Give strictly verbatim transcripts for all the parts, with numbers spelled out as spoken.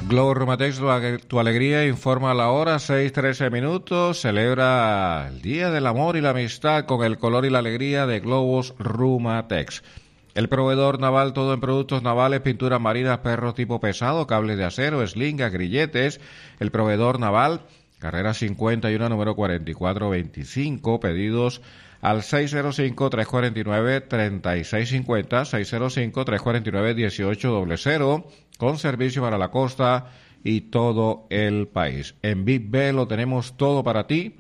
Globo Rumatex, tu alegría, informa la hora, seis trece minutos, celebra el Día del Amor y la Amistad con el color y la alegría de Globos Rumatex. El proveedor naval, todo en productos navales, pinturas marinas, perros tipo pesado, cables de acero, eslingas, grilletes. El proveedor naval, carrera cincuenta y uno, número cuarenta y cuatro veinticinco, pedidos al seis cero cinco, tres cuatro nueve, tres seis cinco cero, seis cero cinco, tres cuatro nueve, uno ocho cero cero, con servicio para la costa y todo el país. En Big B lo tenemos todo para ti: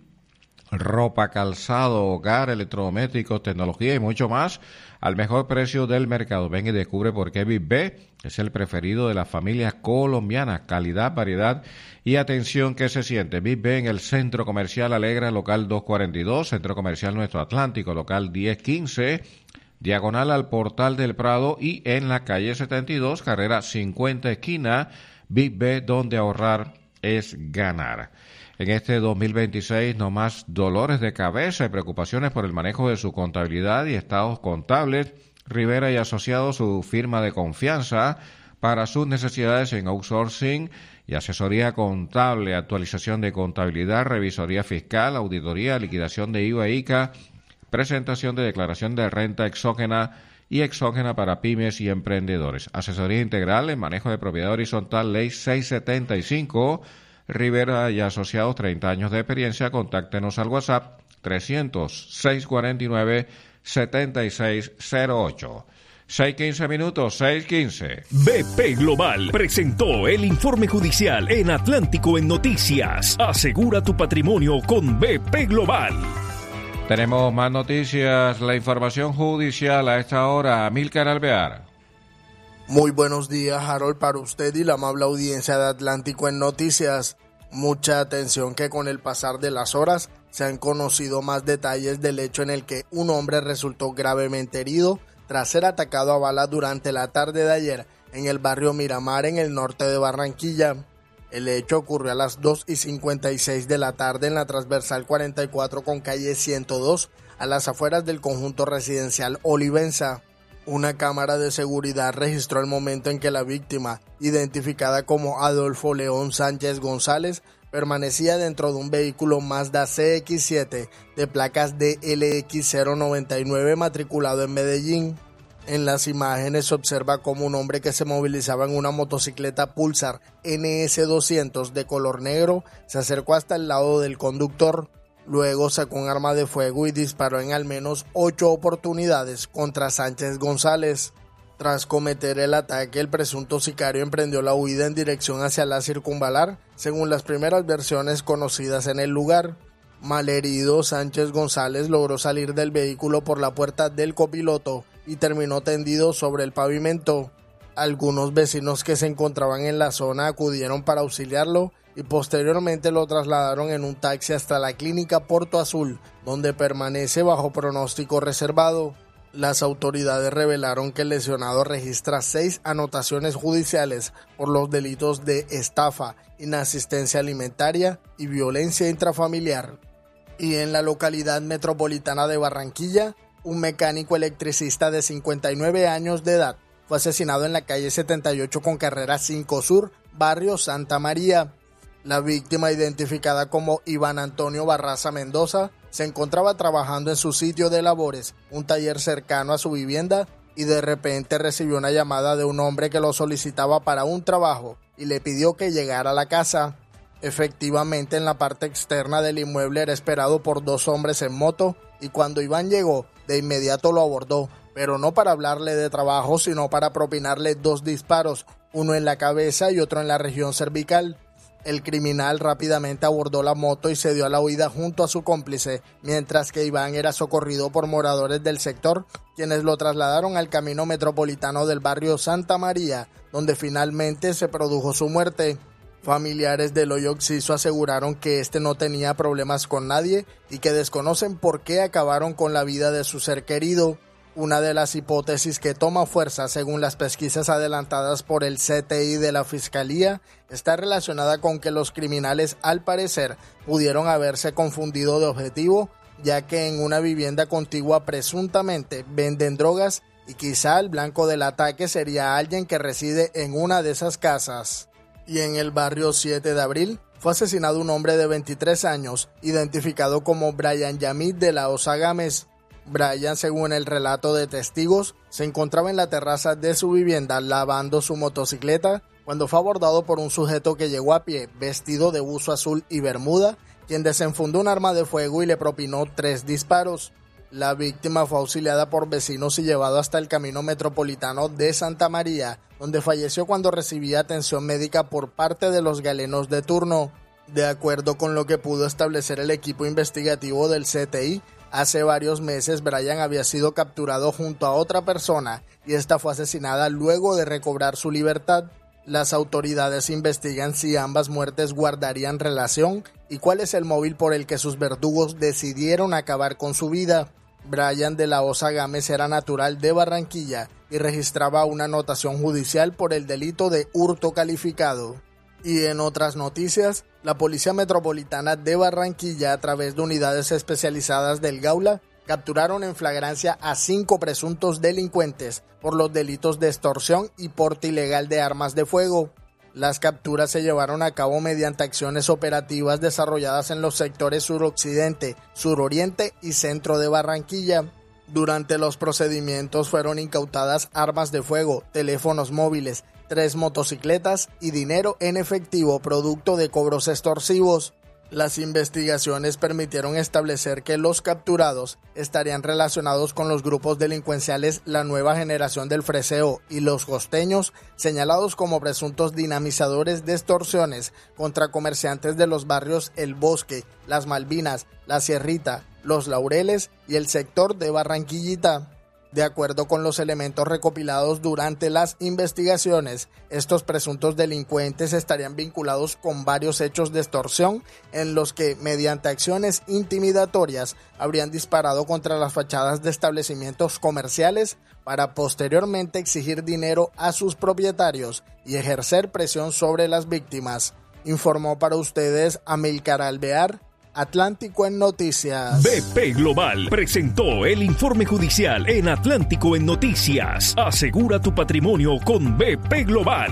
ropa, calzado, hogar, electrodomésticos, tecnología y mucho más al mejor precio del mercado. Ven y descubre por qué Big B es el preferido de las familias colombianas. Calidad, variedad y atención que se siente. Big B en el Centro Comercial Alegra, local doscientos cuarenta y dos, Centro Comercial Nuestro Atlántico, local diez quince, diagonal al Portal del Prado, y en la calle setenta y dos, carrera cincuenta, esquina Big B, donde ahorrar es ganar. En este dos mil veintiséis, no más dolores de cabeza y preocupaciones por el manejo de su contabilidad y estados contables. Rivera y Asociados, su firma de confianza para sus necesidades en outsourcing y asesoría contable, actualización de contabilidad, revisoría fiscal, auditoría, liquidación de I V A e I C A, presentación de declaración de renta exógena y exógena para pymes y emprendedores. Asesoría integral en manejo de propiedad horizontal, ley seiscientos setenta y cinco. Rivera y Asociados, treinta años de experiencia. Contáctenos al WhatsApp trescientos, seiscientos cuarenta y nueve, setenta y seis cero ocho. seis quince minutos, seis quince. B P Global presentó el informe judicial en Atlántico en Noticias. Asegura tu patrimonio con B P Global. Tenemos más noticias, la información judicial a esta hora. Amílcar Alvear. Muy buenos días, Harold, para usted y la amable audiencia de Atlántico en Noticias. Mucha atención, que con el pasar de las horas se han conocido más detalles del hecho en el que un hombre resultó gravemente herido tras ser atacado a balas durante la tarde de ayer en el barrio Miramar, en el norte de Barranquilla. El hecho ocurrió a las dos y cincuenta y seis de la tarde en la transversal cuarenta y cuatro con calle ciento dos, a las afueras del conjunto residencial Olivenza. Una cámara de seguridad registró el momento en que la víctima, identificada como Adolfo León Sánchez González, permanecía dentro de un vehículo Mazda C X siete de placas D L X cero noventa y nueve matriculado en Medellín. En las imágenes se observa como un hombre que se movilizaba en una motocicleta Pulsar N S doscientos de color negro se acercó hasta el lado del conductor. Luego sacó un arma de fuego y disparó en al menos ocho oportunidades contra Sánchez González. Tras cometer el ataque, el presunto sicario emprendió la huida en dirección hacia la circunvalar, según las primeras versiones conocidas en el lugar. Malherido, Sánchez González logró salir del vehículo por la puerta del copiloto y terminó tendido sobre el pavimento. Algunos vecinos que se encontraban en la zona acudieron para auxiliarlo y posteriormente lo trasladaron en un taxi hasta la clínica Porto Azul, donde permanece bajo pronóstico reservado. Las autoridades revelaron que el lesionado registra seis anotaciones judiciales por los delitos de estafa, inasistencia alimentaria y violencia intrafamiliar. Y en la localidad metropolitana de Barranquilla, un mecánico electricista de cincuenta y nueve años de edad fue asesinado en la calle setenta y ocho con carrera cinco Sur, barrio Santa María. La víctima, identificada como Iván Antonio Barraza Mendoza, se encontraba trabajando en su sitio de labores, un taller cercano a su vivienda, y de repente recibió una llamada de un hombre que lo solicitaba para un trabajo y le pidió que llegara a la casa. Efectivamente, en la parte externa del inmueble era esperado por dos hombres en moto, y cuando Iván llegó, de inmediato lo abordó, pero no para hablarle de trabajo, sino para propinarle dos disparos, uno en la cabeza y otro en la región cervical. El criminal rápidamente abordó la moto y se dio a la huida junto a su cómplice, mientras que Iván era socorrido por moradores del sector, quienes lo trasladaron al camino metropolitano del barrio Santa María, donde finalmente se produjo su muerte. Familiares del hoyo Oxiso aseguraron que este no tenía problemas con nadie y que desconocen por qué acabaron con la vida de su ser querido. Una de las hipótesis que toma fuerza, según las pesquisas adelantadas por el C T I de la Fiscalía, está relacionada con que los criminales, al parecer, pudieron haberse confundido de objetivo, ya que en una vivienda contigua presuntamente venden drogas y quizá el blanco del ataque sería alguien que reside en una de esas casas. Y en el barrio siete de abril fue asesinado un hombre de veintitrés años, identificado como Brian Yamit de la Osa Gámez. Brian, según el relato de testigos, se encontraba en la terraza de su vivienda lavando su motocicleta cuando fue abordado por un sujeto que llegó a pie, vestido de buzo azul y bermuda, quien desenfundó un arma de fuego y le propinó tres disparos. La víctima fue auxiliada por vecinos y llevado hasta el camino metropolitano de Santa María, donde falleció cuando recibía atención médica por parte de los galenos de turno. De acuerdo con lo que pudo establecer el equipo investigativo del C T I, hace varios meses Brian había sido capturado junto a otra persona y esta fue asesinada luego de recobrar su libertad. Las autoridades investigan si ambas muertes guardarían relación y cuál es el móvil por el que sus verdugos decidieron acabar con su vida. Brian de la Osa Gámez era natural de Barranquilla y registraba una anotación judicial por el delito de hurto calificado. Y en otras noticias, la Policía Metropolitana de Barranquilla, a través de unidades especializadas del Gaula, capturaron en flagrancia a cinco presuntos delincuentes por los delitos de extorsión y porte ilegal de armas de fuego. Las capturas se llevaron a cabo mediante acciones operativas desarrolladas en los sectores suroccidente, suroriente y centro de Barranquilla. Durante los procedimientos fueron incautadas armas de fuego, teléfonos móviles, tres motocicletas y dinero en efectivo producto de cobros extorsivos. Las investigaciones permitieron establecer que los capturados estarían relacionados con los grupos delincuenciales La Nueva Generación del Freseo y Los Costeños, señalados como presuntos dinamizadores de extorsiones contra comerciantes de los barrios El Bosque, Las Malvinas, La Sierrita, Los Laureles y el sector de Barranquillita. De acuerdo con los elementos recopilados durante las investigaciones, estos presuntos delincuentes estarían vinculados con varios hechos de extorsión en los que, mediante acciones intimidatorias, habrían disparado contra las fachadas de establecimientos comerciales para posteriormente exigir dinero a sus propietarios y ejercer presión sobre las víctimas. Informó para ustedes Amílcar Alvear, Atlántico en Noticias. B P Global presentó el informe judicial en Atlántico en Noticias. Asegura tu patrimonio con B P Global.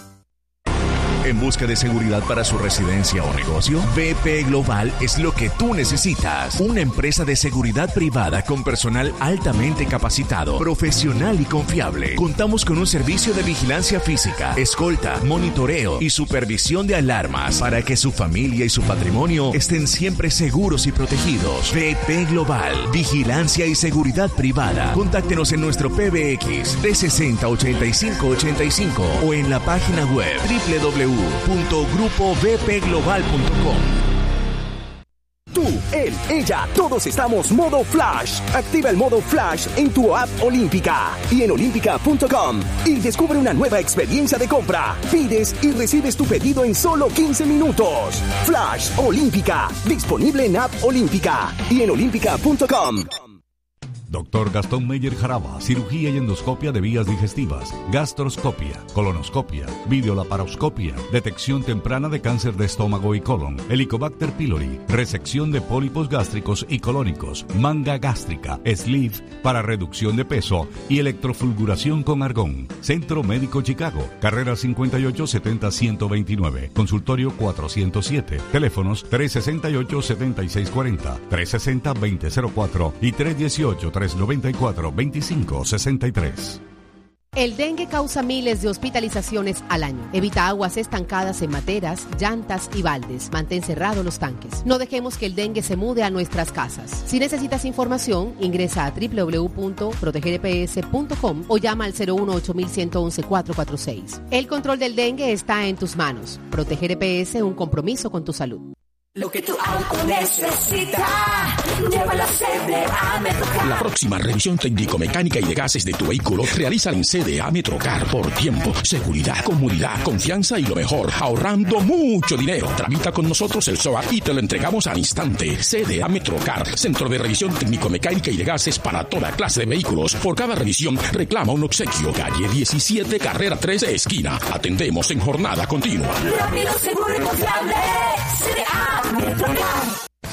¿En busca de seguridad para su residencia o negocio? B P Global es lo que tú necesitas. Una empresa de seguridad privada con personal altamente capacitado, profesional y confiable. Contamos con un servicio de vigilancia física, escolta, monitoreo y supervisión de alarmas para que su familia y su patrimonio estén siempre seguros y protegidos. B P Global, vigilancia y seguridad privada. Contáctenos en nuestro P B X trescientos sesenta, ochenta y cinco ochenta y cinco o en la página web doble u doble u doble u punto grupo b p global punto com. Tú, él, ella, todos estamos modo Flash. Activa el modo Flash en tu app Olímpica y en olímpica punto com y descubre una nueva experiencia de compra. Pides y recibes tu pedido en solo quince minutos. Flash Olímpica, disponible en app Olímpica y en olímpica punto com. Doctor Gastón Meyer Jaraba, cirugía y endoscopia de vías digestivas, gastroscopia, colonoscopia, videolaparoscopia, detección temprana de cáncer de estómago y colon, Helicobacter pylori, resección de pólipos gástricos y colónicos, manga gástrica, sleeve para reducción de peso y electrofulguración con argón. Centro Médico Chicago, carrera cincuenta y ocho setenta ciento veintinueve, consultorio cuatrocientos siete, teléfonos tres sesenta y ocho setenta y seis cuarenta, tres sesenta veinte cero cuatro y tres dieciocho tres noventa y cuatro veinticinco sesenta y tres. El dengue causa miles de hospitalizaciones al año. Evita aguas estancadas en materas, llantas y baldes. Mantén cerrados los tanques. No dejemos que el dengue se mude a nuestras casas. Si necesitas información, ingresa a doble u doble u doble u punto proteger e pe ese punto com o llama al cero uno ocho uno uno uno cuatro cuatro seis. El control del dengue está en tus manos. Proteger E P S, un compromiso con tu salud. Lo que tu auto necesita, llévalo a C D A Metrocar. La próxima revisión técnico-mecánica y de gases de tu vehículo realiza en C D A Metrocar por tiempo, seguridad, comodidad, confianza y lo mejor, ahorrando mucho dinero. Tramita con nosotros el S O A y te lo entregamos al instante. C D A Metrocar, centro de revisión técnico-mecánica y de gases para toda clase de vehículos. Por cada revisión reclama un obsequio. Calle diecisiete, carrera trece, esquina. Atendemos en jornada continua. Rápido, seguro y confiable. C D A Metrocar.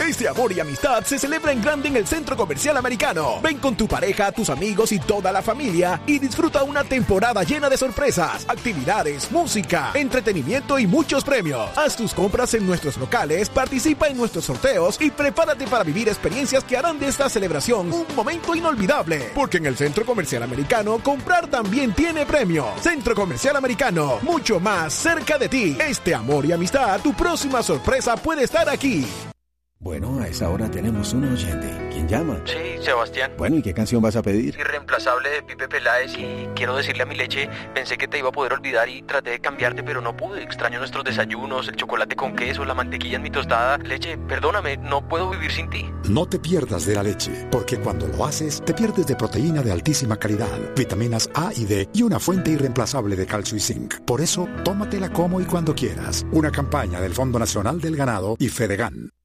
Este amor y amistad se celebra en grande en el Centro Comercial Americano. Ven con tu pareja, tus amigos y toda la familia y disfruta una temporada llena de sorpresas, actividades, música, entretenimiento y muchos premios. Haz tus compras en nuestros locales, participa en nuestros sorteos y prepárate para vivir experiencias que harán de esta celebración un momento inolvidable. Porque en el Centro Comercial Americano, comprar también tiene premio. Centro Comercial Americano, mucho más cerca de ti. Este amor y amistad, tu próxima sorpresa puede estar aquí. Bueno, a esa hora tenemos un oyente. ¿Quién llama? Sí, Sebastián. Bueno, ¿y qué canción vas a pedir? Irreemplazable de Pipe Peláez. Y quiero decirle a mi leche, pensé que te iba a poder olvidar y traté de cambiarte, pero no pude. Extraño nuestros desayunos, el chocolate con queso, la mantequilla en mi tostada. Leche, perdóname, no puedo vivir sin ti. No te pierdas de la leche, porque cuando lo haces, te pierdes de proteína de altísima calidad, vitaminas A y D y una fuente irreemplazable de calcio y zinc. Por eso, tómatela como y cuando quieras. Una campaña del Fondo Nacional del Ganado y Fedegan.